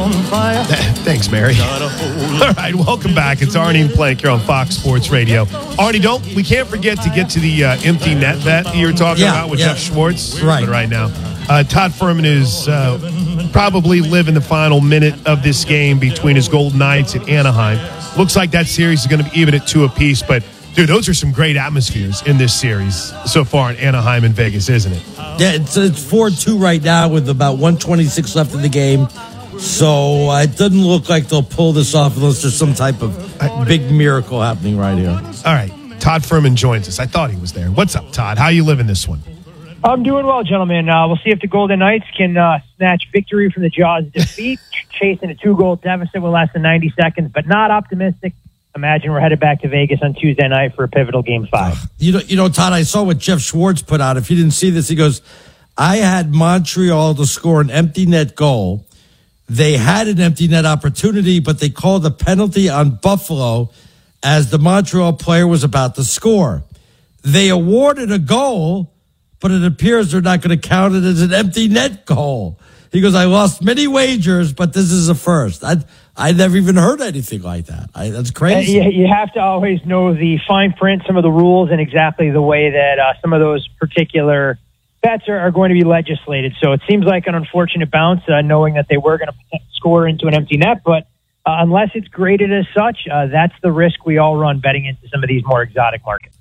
on fire. Thanks, Mary. All right, welcome back. It's Arnie and Plank here on Fox Sports Radio. Arnie, we can't forget to get to the empty net bet you were talking about with Jeff Schwartz. Right now. Todd Fuhrman is probably living the final minute of this game between his Golden Knights and Anaheim. Looks like that series is going to be even at 2 apiece, but dude, those are some great atmospheres in this series so far in Anaheim and Vegas, isn't it? Yeah, it's 4-2 right now with about 1:26 left in the game. So it doesn't look like they'll pull this off unless there's some type of big miracle happening right here. All right, Todd Fuhrman joins us. I thought he was there. What's up, Todd? How you living this one? I'm doing well, gentlemen. We'll see if the Golden Knights can snatch victory from the jaws of defeat, chasing a 2-goal deficit with less than 90 seconds, but not optimistic. Imagine we're headed back to Vegas on Tuesday night for a pivotal Game 5. You know, Todd, I saw what Jeff Schwartz put out. If you didn't see this, he goes, I had Montreal to score an empty net goal. They had an empty net opportunity, but they called a penalty on Buffalo as the Montreal player was about to score. They awarded a goal, but it appears they're not going to count it as an empty net goal. He goes, I lost many wagers, but this is a first. I never even heard anything like that. That's crazy. You have to always know the fine print, some of the rules, and exactly the way that some of those particular bets are going to be legislated. So it seems like an unfortunate bounce, knowing that they were going to score into an empty net. But unless it's graded as such, that's the risk we all run betting into some of these more exotic markets.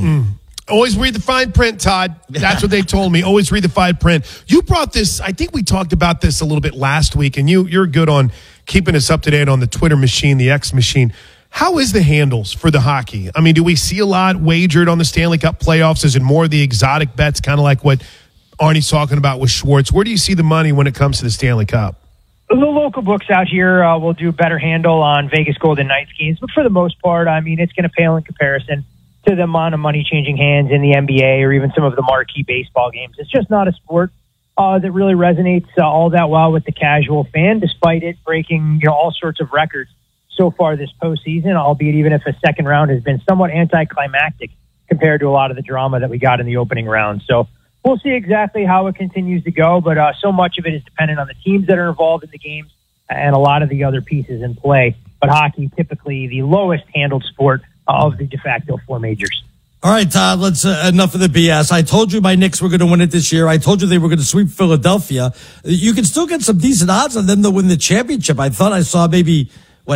Always read the fine print, Todd. That's what they told me. Always read the fine print. You brought this, I think we talked about this a little bit last week, and you're good on keeping us up to date on the Twitter machine, the X machine. How is the handles for the hockey? I mean, do we see a lot wagered on the Stanley Cup playoffs? Is it more of the exotic bets, kind of like what Arnie's talking about with Schwartz? Where do you see the money when it comes to the Stanley Cup? The local books out here will do better handle on Vegas Golden Knights games, but for the most part, I mean, it's going to pale in comparison to the amount of money changing hands in the NBA or even some of the marquee baseball games. It's just not a sport that really resonates all that well with the casual fan, despite it breaking all sorts of records so far this postseason, albeit even if a second round has been somewhat anticlimactic compared to a lot of the drama that we got in the opening round. So we'll see exactly how it continues to go, but so much of it is dependent on the teams that are involved in the games and a lot of the other pieces in play. But hockey, typically the lowest handled sport of the de facto 4 majors. All right, Todd, let's enough of the BS. I told you my Knicks were going to win it this year. I told you they were going to sweep Philadelphia. You can still get some decent odds on them to win the championship. I thought I saw maybe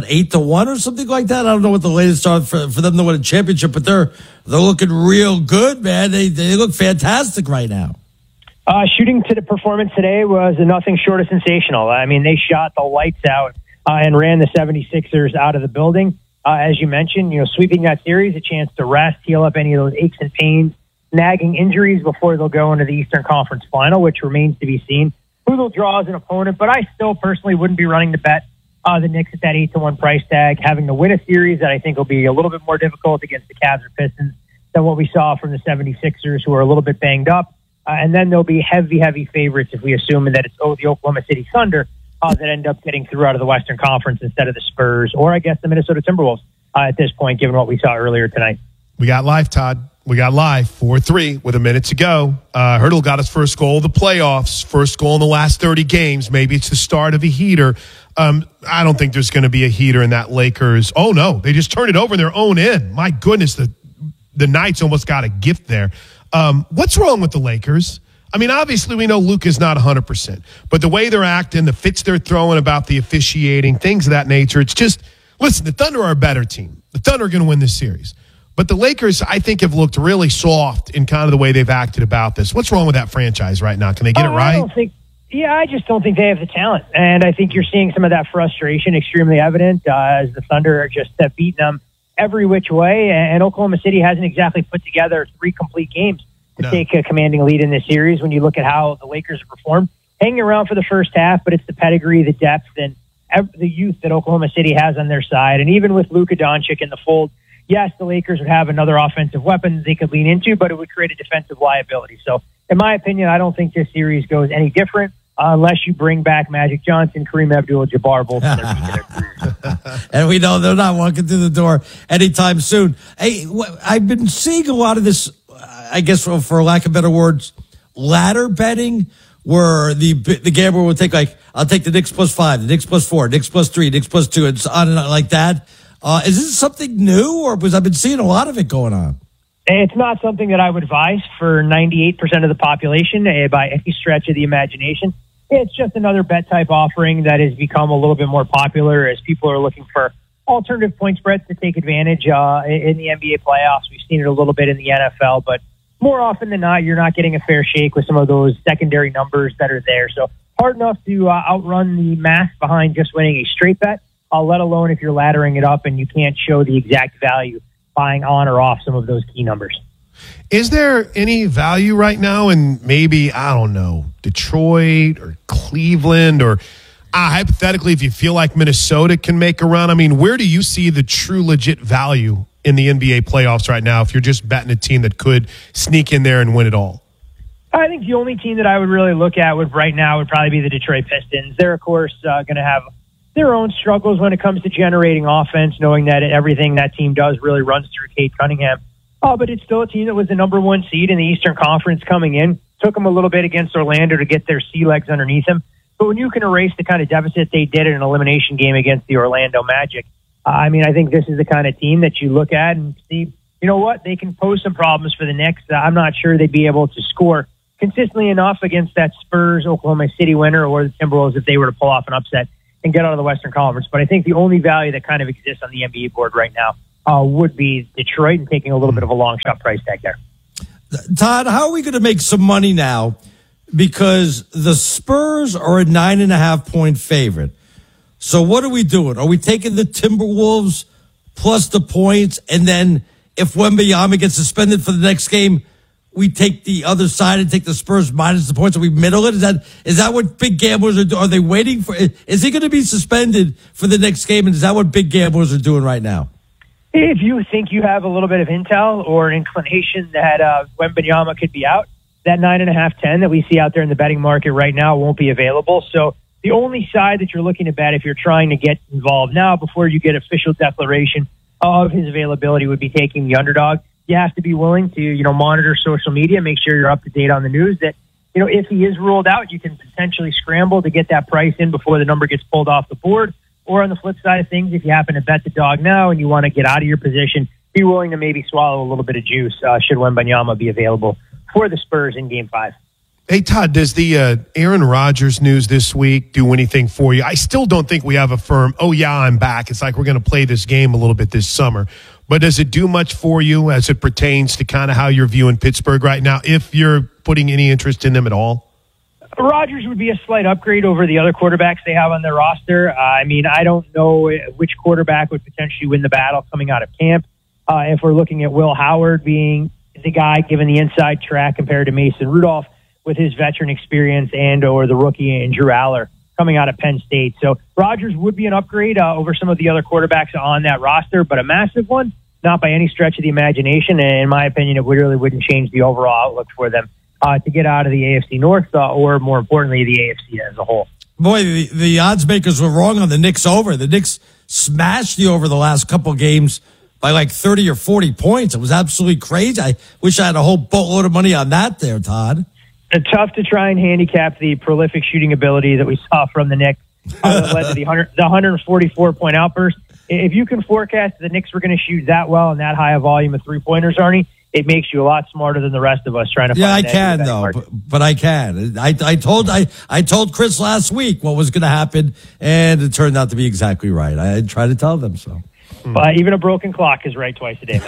8-1 or something like that. I don't know what the latest are for them to win a championship, but they're looking real good, man. They look fantastic right now. Shooting to the performance today was nothing short of sensational. I mean, they shot the lights out and ran the 76ers out of the building. As you mentioned, sweeping that series, a chance to rest, heal up any of those aches and pains, nagging injuries before they'll go into the Eastern Conference Final, which remains to be seen. Who they'll draw as an opponent, but I still personally wouldn't be running the bet the Knicks at that 8-1 price tag, having to win a series that I think will be a little bit more difficult against the Cavs or Pistons than what we saw from the 76ers, who are a little bit banged up. And then there'll be heavy favorites if we assume that it's the Oklahoma City Thunder that end up getting through out of the Western Conference instead of the Spurs, or I guess the Minnesota Timberwolves at this point, given what we saw earlier tonight. We got live, Todd. We got live, 4-3 with a minute to go. Hurdle got his first goal of the playoffs, first goal in the last 30 games. Maybe it's the start of a heater. I don't think there's going to be a heater in that Lakers. Oh, no, they just turned it over in their own end. My goodness, the Knights almost got a gift there. What's wrong with the Lakers? I mean, obviously, we know Luka's not 100%, but the way they're acting, the fits they're throwing about the officiating, things of that nature, it's just, listen, the Thunder are a better team. The Thunder are going to win this series. But the Lakers, I think, have looked really soft in kind of the way they've acted about this. What's wrong with that franchise right now? Can they get it right? I just don't think they have the talent. And I think you're seeing some of that frustration extremely evident as the Thunder are just beating them every which way. And Oklahoma City hasn't exactly put together 3 complete games to take a commanding lead in this series when you look at how the Lakers have performed. Hanging around for the first half, but it's the pedigree, the depth, and the youth that Oklahoma City has on their side. And even with Luka Doncic in the fold, yes, the Lakers would have another offensive weapon they could lean into, but it would create a defensive liability. So, in my opinion, I don't think this series goes any different unless you bring back Magic Johnson, Kareem Abdul-Jabbar, both in their peak of their careers. And we know they're not walking through the door anytime soon. Hey, I've been seeing a lot of this, I guess, for lack of better words, ladder betting, where the gambler would take like, I'll take the Knicks +5, the Knicks +4, Knicks +3, Knicks +2, and on and on like that. Is this something new, or because I've been seeing a lot of it going on? It's not something that I would advise for 98% of the population by any stretch of the imagination. It's just another bet type offering that has become a little bit more popular as people are looking for alternative point spreads to take advantage in the NBA playoffs. We've seen it a little bit in the NFL, but more often than not, you're not getting a fair shake with some of those secondary numbers that are there. So hard enough to outrun the math behind just winning a straight bet, let alone if you're laddering it up and you can't show the exact value buying on or off some of those key numbers. Is there any value right now in maybe, I don't know, Detroit or Cleveland or hypothetically, if you feel like Minnesota can make a run? I mean, where do you see the true legit value in the NBA playoffs right now if you're just betting a team that could sneak in there and win it all? I think the only team that I would really look at right now would probably be the Detroit Pistons. They're, of course, going to have their own struggles when it comes to generating offense, knowing that everything that team does really runs through Cade Cunningham. But it's still a team that was the number one seed in the Eastern Conference coming in. Took them a little bit against Orlando to get their sea legs underneath them. But when you can erase the kind of deficit they did in an elimination game against the Orlando Magic, I think this is the kind of team that you look at and see, you know what, they can pose some problems for the Knicks. I'm not sure they'd be able to score consistently enough against that Spurs, Oklahoma City winner or the Timberwolves if they were to pull off an upset and get out of the Western Conference. But I think the only value that kind of exists on the NBA board right now would be Detroit and taking a little bit of a long shot price tag there. Todd, how are we going to make some money now? Because the Spurs are a 9.5-point favorite. So what are we doing? Are we taking the Timberwolves plus the points, and then if Wembanyama gets suspended for the next game, we take the other side and take the Spurs minus the points, and we middle it? Is that what big gamblers are doing? Are they waiting for? Is he going to be suspended for the next game, and is that what big gamblers are doing right now? If you think you have a little bit of intel or an inclination that Wembanyama could be out, that 9.5-10 that we see out there in the betting market right now won't be available. So the only side that you're looking to bet if you're trying to get involved now before you get official declaration of his availability would be taking the underdog. You have to be willing to, monitor social media, make sure you're up to date on the news that, if he is ruled out, you can potentially scramble to get that price in before the number gets pulled off the board. Or on the flip side of things, if you happen to bet the dog now and you want to get out of your position, be willing to maybe swallow a little bit of juice should Wembanyama be available for the Spurs in Game 5. Hey, Todd, does the Aaron Rodgers news this week do anything for you? I still don't think we have a firm, I'm back. It's like we're going to play this game a little bit this summer. But does it do much for you as it pertains to kind of how you're viewing Pittsburgh right now, if you're putting any interest in them at all? Rodgers would be a slight upgrade over the other quarterbacks they have on their roster. I don't know which quarterback would potentially win the battle coming out of camp. If we're looking at Will Howard being the guy given the inside track compared to Mason Rudolph with his veteran experience and or the rookie and Drew Aller coming out of Penn State. So Rodgers would be an upgrade over some of the other quarterbacks on that roster, but a massive one, not by any stretch of the imagination. And in my opinion, it really wouldn't change the overall outlook for them to get out of the AFC North or more importantly, the AFC as a whole. Boy, the odds makers were wrong on the Knicks over. The Knicks smashed the over the last couple games by like 30 or 40 points. It was absolutely crazy. I wish I had a whole boatload of money on that there, Todd. It's tough to try and handicap the prolific shooting ability that we saw from the Knicks that led to the 144-point outburst. If you can forecast the Knicks were going to shoot that well and that high a volume of three-pointers, Arnie, it makes you a lot smarter than the rest of us trying to find I can, though. But I can. I told Chris last week what was going to happen, and it turned out to be exactly right. I tried to tell them so. But even a broken clock is right twice a day.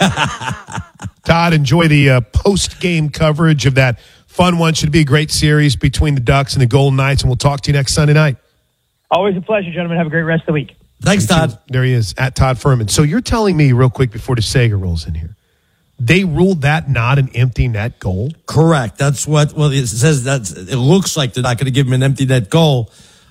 Todd, enjoy the post-game coverage of that fun one. Should be a great series between the Ducks and the Golden Knights, and we'll talk to you next Sunday night. Always a pleasure, gentlemen. Have a great rest of the week. Thanks, Todd. There he is, at Todd Furman. So you're telling me real quick before DeSager rolls in here, they ruled that not an empty net goal? Correct. That's what, it says it looks like they're not going to give him an empty net goal.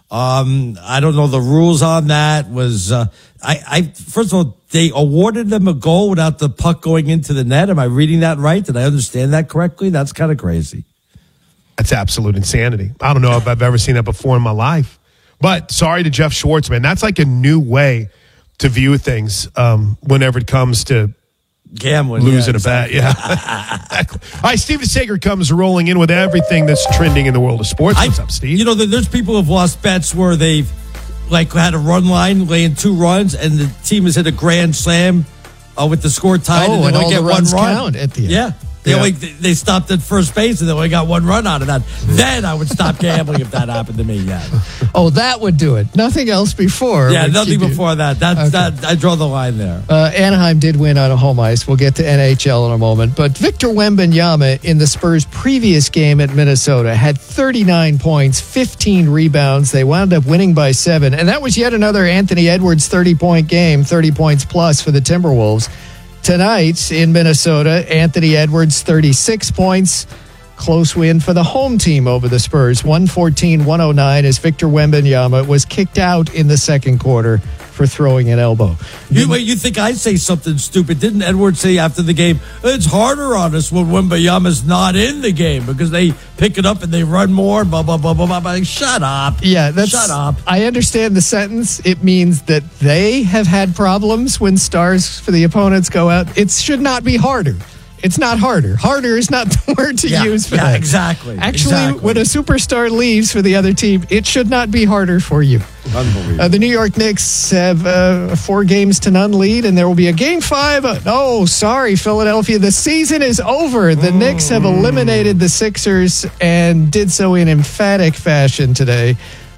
I don't know the rules on that. First of all, they awarded them a goal without the puck going into the net. Am I reading that right? Did I understand that correctly? That's kind of crazy. That's absolute insanity. I don't know if I've ever seen that before in my life. But sorry to Jeff Schwartz, man. That's like a new way to view things whenever it comes to Gambling. Losing a bet, yeah. Exactly. All right, Steven Sager comes rolling in with everything that's trending in the world of sports. What's up, Steve? You know, there's people who've lost bets where they've had a run line, laying 2 runs, and the team has hit a grand slam with the score tied, and they only get 1 run. Count at the end. Yeah. They stopped at first base and they only got 1 run out of that. Then I would stop gambling if that happened to me. Yeah. Oh, that would do it. Nothing else before. Yeah, nothing before that. That I draw the line there. Anaheim did win on a home ice. We'll get to NHL in a moment. But Victor Wembanyama in the Spurs' previous game at Minnesota had 39 points, 15 rebounds. They wound up winning by 7. And that was yet another Anthony Edwards 30-point game, 30 points plus for the Timberwolves. Tonight in Minnesota, Anthony Edwards, 36 points. Close win for the home team over the Spurs, 114-109, as Victor Wembanyama was kicked out in the second quarter for throwing an elbow. You think I'd say something stupid? Didn't Edwards say after the game, it's harder on us when Wembanyama's not in the game because they pick it up and they run more, blah, blah, blah, blah, blah. Like, shut up. Yeah, shut up. I understand the sentence. It means that they have had problems when stars for the opponents go out. It should not be harder. It's not harder. Harder is not the word to use for that. Yeah, exactly. Actually, when a superstar leaves for the other team, it should not be harder for you. Unbelievable. The New York Knicks have a 4-0 lead, and there will be a Game 5. Oh, sorry, Philadelphia. The season is over. The Knicks have eliminated the Sixers and did so in emphatic fashion today.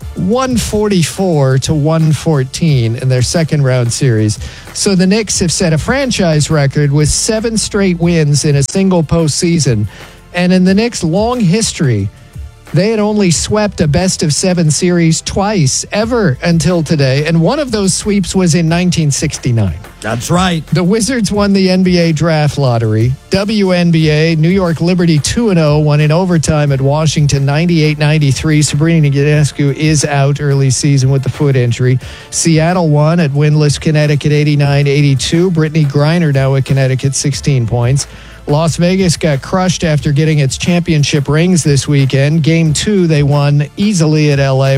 144-114 in their second round series. So the Knicks have set a franchise record with 7 straight wins in a single postseason. And in the Knicks' long history, they had only swept a best-of-7 series twice ever until today, and one of those sweeps was in 1969. That's right. The Wizards won the NBA draft lottery. WNBA, New York Liberty 2-0, won in overtime at Washington 98-93. Sabrina Ionescu is out early season with the foot injury. Seattle won at winless Connecticut 89-82. Brittany Griner now at Connecticut 16 points. Las Vegas got crushed after getting its championship rings this weekend. Game 2, they won easily at LA,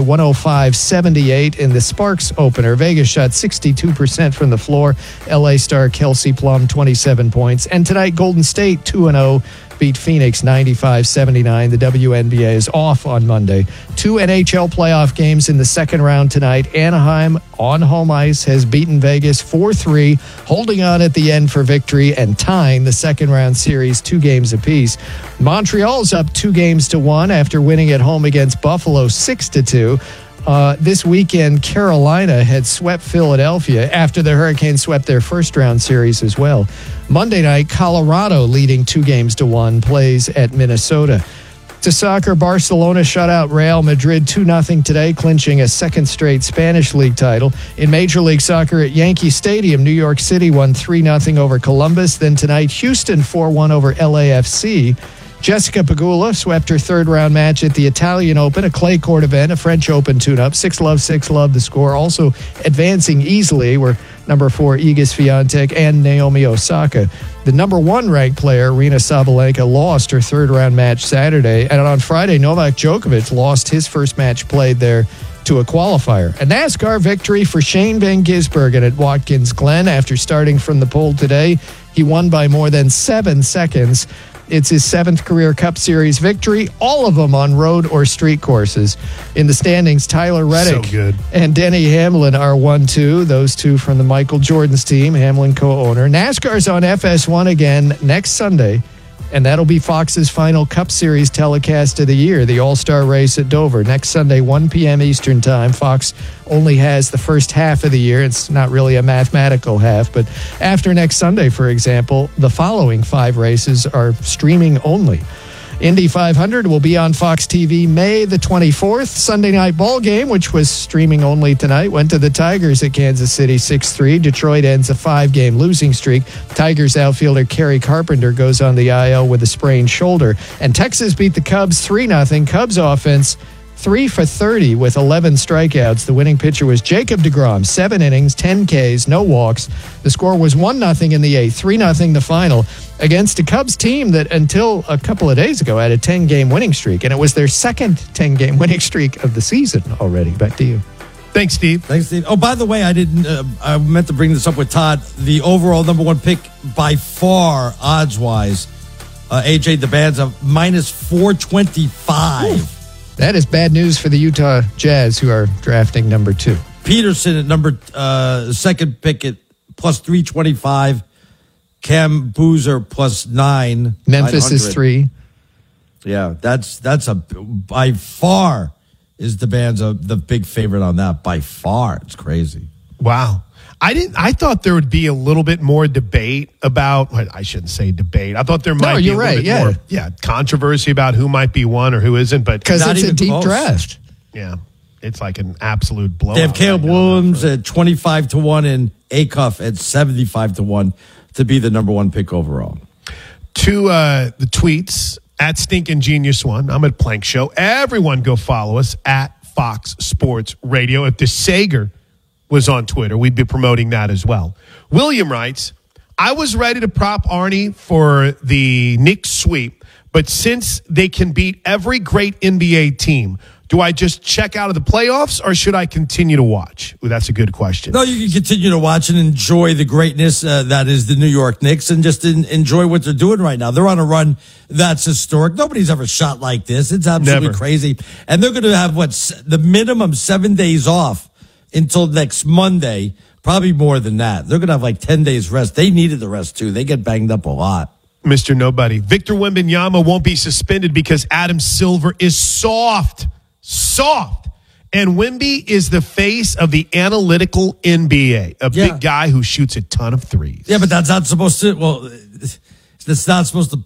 105-78 in the Sparks opener. Vegas shot 62% from the floor. LA star Kelsey Plum, 27 points. And tonight, Golden State 2-0. Beat Phoenix 95-79. The WNBA is off on Monday. 2 NHL playoff games in the second round tonight. Anaheim on home ice has beaten Vegas 4-3, holding on at the end for victory and tying the second round series 2 games apiece. Montreal's up 2-1 after winning at home against Buffalo 6-2. This weekend, Carolina had swept Philadelphia after the Hurricanes swept their first round series as well. Monday night, Colorado leading 2-1 plays at Minnesota. To soccer, Barcelona shut out Real Madrid 2-0 today, clinching a second straight Spanish league title. In Major League Soccer at Yankee Stadium, New York City won 3-0 over Columbus. Then tonight, Houston 4-1 over LAFC. Jessica Pegula swept her third-round match at the Italian Open, a clay court event, a French Open tune-up. 6-love the score. Also advancing easily were number 4 Iga Swiatek and Naomi Osaka. The number 1 ranked player, Aryna Sabalenka, lost her third-round match Saturday. And on Friday, Novak Djokovic lost his first match played there to a qualifier. A NASCAR victory for Shane Van Gisbergen at Watkins Glen after starting from the pole today. He won by more than 7 seconds. It's his 7th career Cup Series victory, all of them on road or street courses. In the standings, Tyler Reddick and Denny Hamlin are 1-2. Those two from the Michael Jordan's team, Hamlin co-owner. NASCAR's on FS1 again next Sunday, and that'll be Fox's final Cup Series telecast of the year, the All-Star Race at Dover. Next Sunday, 1 p.m. Eastern Time. Fox only has the first half of the year. It's not really a mathematical half, but after next Sunday, for example, the following 5 races are streaming only. Indy 500 will be on Fox TV May the 24th. Sunday night ball game, which was streaming only tonight, went to the Tigers at Kansas City 6-3. Detroit ends a 5-game losing streak. Tigers outfielder Kerry Carpenter goes on the IL with a sprained shoulder. And Texas beat the Cubs 3-0. Cubs offense 3 for 30 with 11 strikeouts. The winning pitcher was Jacob deGrom. 7 innings, 10 Ks, no walks. The score was 1-0 in the 8th, 3-0 the final, against a Cubs team that until a couple of days ago had a 10-game winning streak, and it was their second 10-game winning streak of the season already. Back to you. Thanks, Steve. Thanks, Steve. Oh, by the way, I meant to bring this up with Todd. The overall number one pick by far, odds-wise, AJ Debanza, minus 425. That is bad news for the Utah Jazz, who are drafting number 2. Peterson at second pick at plus 325. Cam Boozer plus 9. Memphis 900. is 3. Yeah, that's by far is Debanza the big favorite on that. By far, it's crazy. Wow. I thought there would be a little bit more debate about, well, I shouldn't say debate. I thought there might be a little bit more controversy about who might be one or who isn't, but because it's a deep draft. Yeah. It's like an absolute blowout. They have Caleb Williams at 25-1 and Acuff at 75-1 to be the number one pick overall. To the tweets at Stinkin' Genius One. I'm at Plank Show. Everyone go follow us at Fox Sports Radio. If DeSager was on Twitter, we'd be promoting that as well. William writes, I was ready to prop Arnie for the Knicks sweep, but since they can beat every great NBA team, do I just check out of the playoffs or should I continue to watch? Ooh, that's a good question. No, you can continue to watch and enjoy the greatness that is the New York Knicks and just enjoy what they're doing right now. They're on a run that's historic. Nobody's ever shot like this. It's absolutely crazy. And they're going to have the minimum 7 days off until next Monday, probably more than that. They're going to have like 10 days rest. They needed the rest too. They get banged up a lot. Mr. Nobody. Victor Wembanyama won't be suspended because Adam Silver is soft. And Wemby is the face of the analytical NBA, a big guy who shoots a ton of threes. Yeah, but that's not supposed to, that's not supposed to